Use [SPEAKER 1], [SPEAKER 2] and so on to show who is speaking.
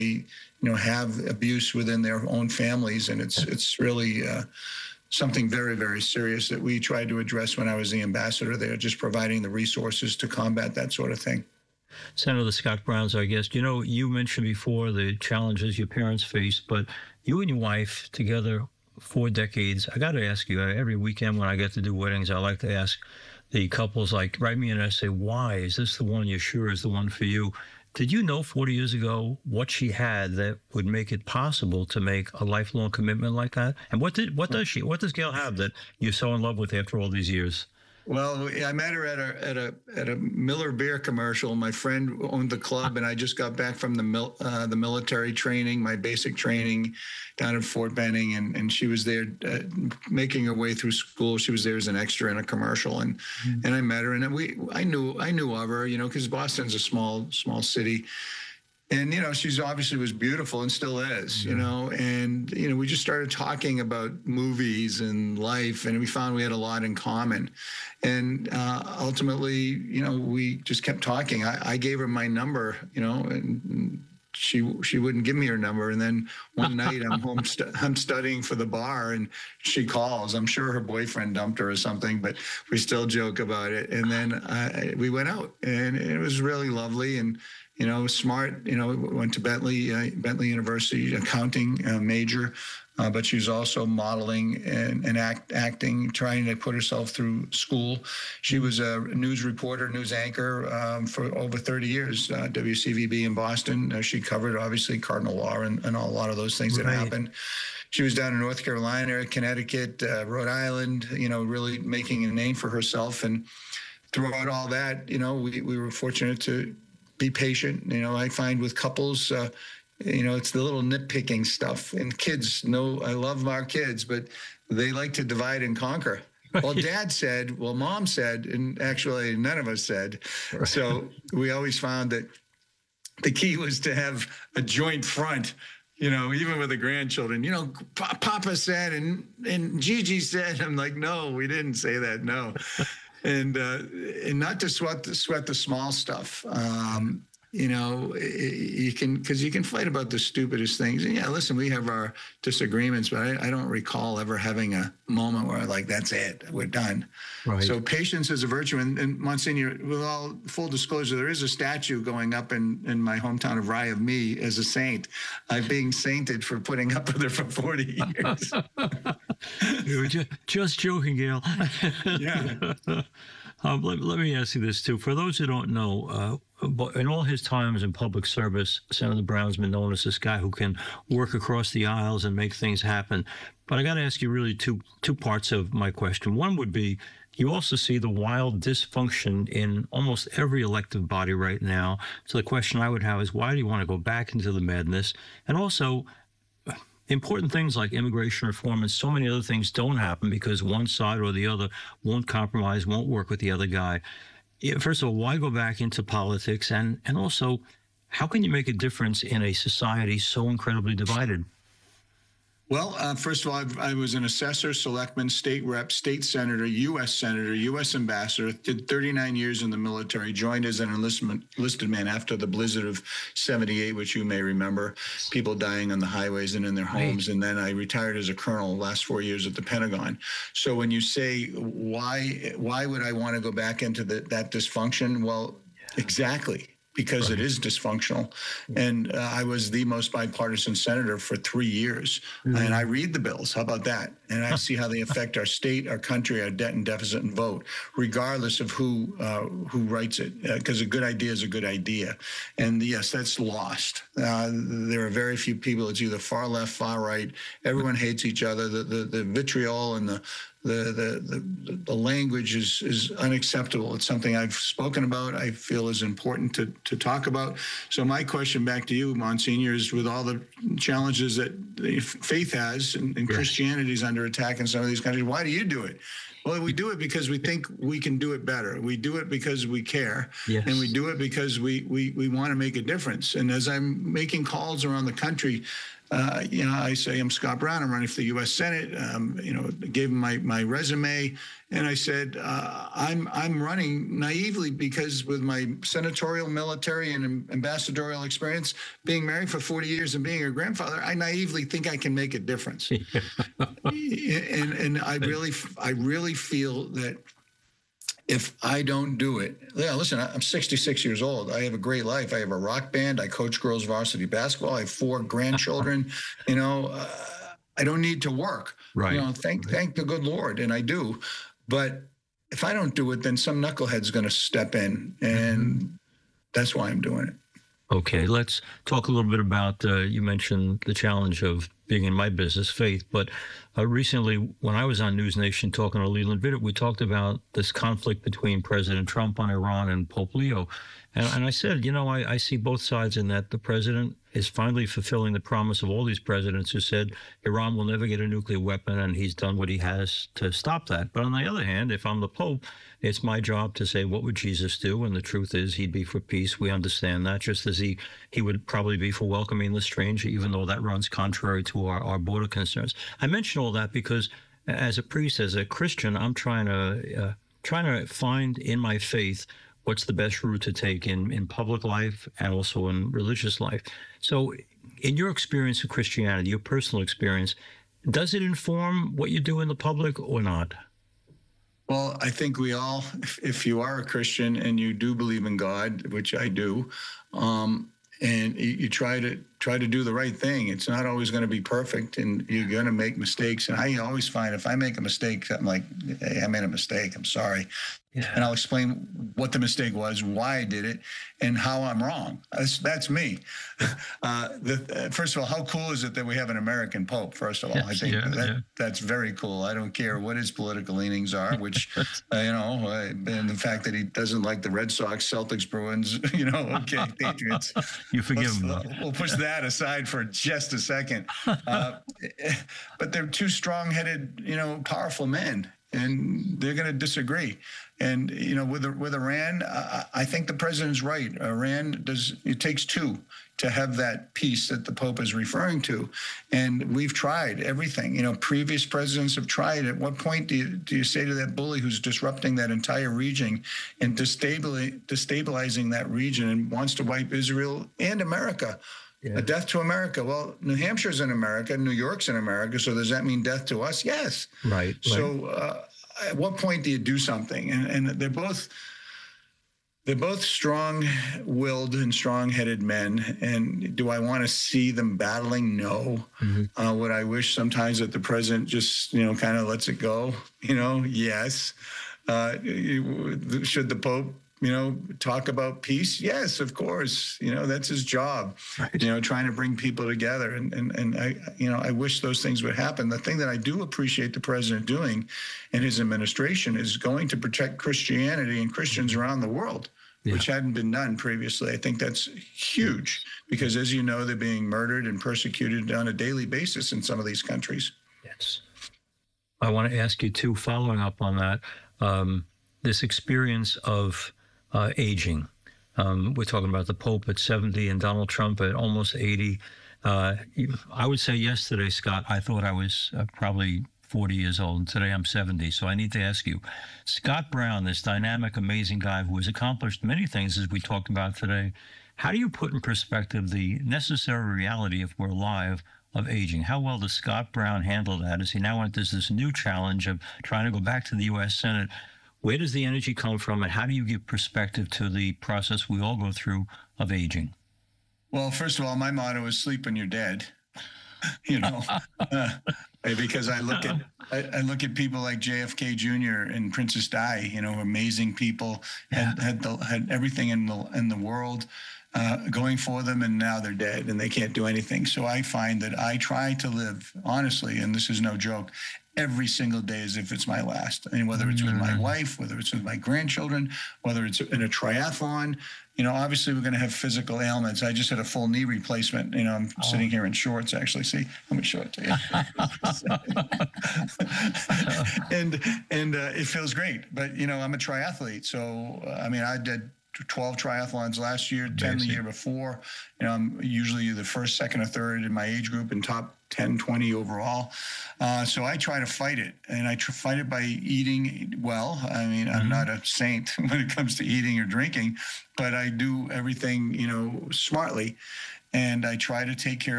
[SPEAKER 1] have abuse within their own families, and it's really something very, very serious that we tried to address when I was the ambassador there, just providing the resources to combat that sort of thing.
[SPEAKER 2] Senator Scott Brown's our guest. You mentioned before the challenges your parents faced, but you and your wife together 4 decades. I got to ask you, every weekend when I get to do weddings, I like to ask the couples, like, write me an essay. Why is this the one you're sure is the one for you? Did you know 40 years ago what she had that would make it possible to make a lifelong commitment like that? And what does Gail have that you're so in love with after all these years?
[SPEAKER 1] Well, I met her at a Miller beer commercial. My friend owned the club, and I just got back from the military training, my basic training down at Fort Benning, and she was there making her way through school. She was there as an extra in a commercial, and I met her, and I knew of her, because Boston's a small city. And, she's obviously was beautiful and still is, and, we just started talking about movies and life, and we found we had a lot in common. And ultimately, we just kept talking. I gave her my number, and she wouldn't give me her number. And then one night I'm home, I'm studying for the bar, and she calls. I'm sure her boyfriend dumped her or something, but we still joke about it. And then we went out, and it was really lovely. And smart, went to Bentley University, accounting major, but she was also modeling and acting, trying to put herself through school. She was a news reporter, news anchor for over 30 years, WCVB in Boston. She covered, obviously, Cardinal Law and a lot of those things that happened. She was down in North Carolina, Connecticut, Rhode Island, really making a name for herself. And throughout all that, we were fortunate to be patient. I find with couples, it's the little nitpicking stuff. And kids, I love our kids, but they like to divide and conquer. Right. Well, Dad said, well, Mom said, and actually none of us said. Right. So we always found that the key was to have a joint front. Even with the grandchildren, Papa said and Gigi said. I'm like, no, we didn't say that. No. And not to sweat the small stuff. You can fight about the stupidest things. And yeah, listen, we have our disagreements, but I don't recall ever having a moment where that's it, we're done. Right. So patience is a virtue. And Monsignor, with all full disclosure, there is a statue going up in my hometown of Rye of me as a saint. I'm being sainted for putting up with her for 40 years.
[SPEAKER 2] You were just joking, Gail.
[SPEAKER 1] Yeah.
[SPEAKER 2] Let me ask you this, too. For those who don't know, but in all his times in public service, Senator Brown's been known as this guy who can work across the aisles and make things happen. But I got to ask you really two parts of my question. One would be, you also see the wild dysfunction in almost every elected body right now. So the question I would have is, why do you want to go back into the madness? And also, important things like immigration reform and so many other things don't happen because one side or the other won't compromise, won't work with the other guy. First of all, why go back into politics? And also, how can you make a difference in a society so incredibly divided?
[SPEAKER 1] Well, first of all, I was an assessor, selectman, state rep, state senator, U.S. ambassador, did 39 years in the military, joined as an enlisted man after the blizzard of 78, which you may remember, people dying on the highways and in their homes. Right. And then I retired as a colonel, last 4 years at the Pentagon. So when you say, why would I want to go back into that dysfunction? Well, exactly. Because it is dysfunctional. And I was the most bipartisan senator for 3 years. And I read the bills. How about that? And I see how they affect our state, our country, our debt and deficit and vote, regardless of who writes it. Because a good idea is a good idea. And yes, that's lost. There are very few people. It's either far left, far right. Everyone hates each other. The vitriol and the language is unacceptable. It's something I've spoken about, I feel is important to talk about. So my question back to you, Monsignor, is with all the challenges that faith has and Christianity is under attack in some of these countries, why do you do it? Well, we do it because we think we can do it better. We do it because we care. Yes. And we do it because we want to make a difference. And as I'm making calls around the country, I say, I'm Scott Brown. I'm running for the U.S. Senate. Gave him my resume. And I said, I'm running naively because with my senatorial, military, and ambassadorial experience, being married for 40 years and being a grandfather, I naively think I can make a difference. And I really feel that if I don't do it, yeah, listen, I'm 66 years old. I have a great life. I have a rock band. I coach girls varsity basketball. I have 4 grandchildren. I don't need to work.
[SPEAKER 2] Right.
[SPEAKER 1] Thank the good Lord, and I do. But if I don't do it, then some knucklehead's going to step in, and that's why I'm doing it.
[SPEAKER 2] Okay, let's talk a little bit about, you mentioned the challenge of being in my business, faith, but recently when I was on News Nation talking to Leland Vittert, we talked about this conflict between President Trump on Iran and Pope Leo. And I said, I see both sides in that the president is finally fulfilling the promise of all these presidents who said Iran will never get a nuclear weapon, and he's done what he has to stop that. But on the other hand, if I'm the Pope, it's my job to say, what would Jesus do? And the truth is he'd be for peace. We understand that, just as he would probably be for welcoming the stranger, even though that runs contrary to our border concerns. I mention all that because as a priest, as a Christian, I'm trying to find in my faith what's the best route to take in public life and also in religious life. So in your experience of Christianity, your personal experience, does it inform what you do in the public or not?
[SPEAKER 1] Well, I think we all, if you are a Christian and you do believe in God, which I do, and you try to do the right thing. It's not always going to be perfect, and you're going to make mistakes. And I always find if I make a mistake, I'm like, hey, I made a mistake. I'm sorry. Yeah. And I'll explain what the mistake was, why I did it, and how I'm wrong. That's me. First of all, how cool is it that we have an American Pope? First of all, I think that's very cool. I don't care what his political leanings are, which, and the fact that he doesn't like the Red Sox, Celtics, Bruins, okay, Patriots.
[SPEAKER 2] You forgive him.
[SPEAKER 1] We'll push that aside for just a second. But they're two strong-headed, powerful men, and they're going to disagree. And, with Iran, I think the president's right. It takes 2 to have that peace that the Pope is referring to. And we've tried everything. Previous presidents have tried. At what point do you say to that bully who's disrupting that entire region and destabilizing that region and wants to wipe Israel and America? Yeah. A death to America. Well, New Hampshire's in America, New York's in America, so does that mean death to us? Yes.
[SPEAKER 2] Right.
[SPEAKER 1] So at what point do you do something? And they're both strong-willed and strong-headed men. And do I want to see them battling? No. Mm-hmm. Would I wish sometimes that the president just, kind of lets it go? Yes. Should the Pope talk about peace? Yes, of course. That's his job. Right. Trying to bring people together, and I wish those things would happen. The thing that I do appreciate the president doing, and his administration, is going to protect Christianity and Christians around the world, which hadn't been done previously. I think that's huge because, as you know, they're being murdered and persecuted on a daily basis in some of these countries.
[SPEAKER 2] Yes. I want to ask you too, following up on that, this experience of aging. We're talking about the Pope at 70 and Donald Trump at almost 80. I would say yesterday, Scott, I thought I was probably 40 years old, and today I'm 70. So I need to ask you, Scott Brown, this dynamic, amazing guy who has accomplished many things, as we talked about today, how do you put in perspective the necessary reality, if we're alive, of aging? How well does Scott Brown handle that as he now enters this new challenge of trying to go back to the U.S. Senate? Where does the energy come from, and how do you give perspective to the process we all go through of aging?
[SPEAKER 1] Well, first of all, my motto is sleep when you're dead. Because I look at people like JFK Jr. and Princess Di, amazing people, had everything in the world going for them, and now they're dead and they can't do anything. So I find that I try to live honestly, and this is no joke, every single day as if it's my last. I mean, whether it's with my wife, whether it's with my grandchildren, whether it's in a triathlon, obviously we're going to have physical ailments. I just had a full knee replacement. I'm sitting here in shorts, actually. See, I'm in shorts. Yeah. and it feels great. But, I'm a triathlete. So, I did 12 triathlons last year, 10 the
[SPEAKER 2] Amazing.
[SPEAKER 1] year before. You know, I'm usually the first, second, or third in my age group and top 10, 20 overall. So I try to fight it, and I fight it by eating well. I mean, I'm not a saint when it comes to eating or drinking, but I do everything, you know, smartly. And I try to take care